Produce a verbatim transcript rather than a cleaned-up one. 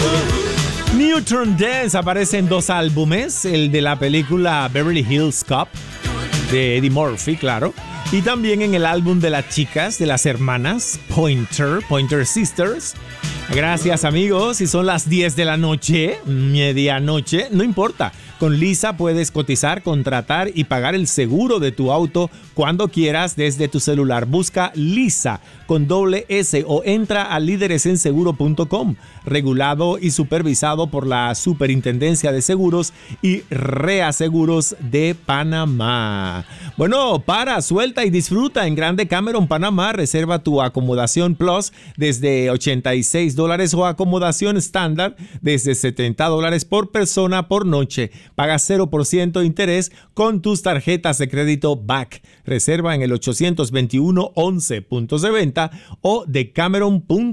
Newton Dance aparece en dos álbumes, el de la película Beverly Hills Cop, de Eddie Murphy, claro, y también en el álbum de las chicas, de las hermanas Pointer, Pointer Sisters. Gracias, amigos, si son las diez de la noche, medianoche, no importa. Con Lisa puedes cotizar, contratar y pagar el seguro de tu auto cuando quieras desde tu celular. Busca Lisa con doble S o entra a líderes en seguro punto com, regulado y supervisado por la Superintendencia de Seguros y Reaseguros de Panamá. Bueno, para, suelta y disfruta en Grande Cameron, Panamá. Reserva tu acomodación Plus desde ochenta y seis dólares o acomodación estándar desde setenta dólares por persona por noche. Paga cero por ciento de interés con tus tarjetas de crédito B A C. Reserva en el ochocientos veintiuno once puntos de venta o de Cameron punto com.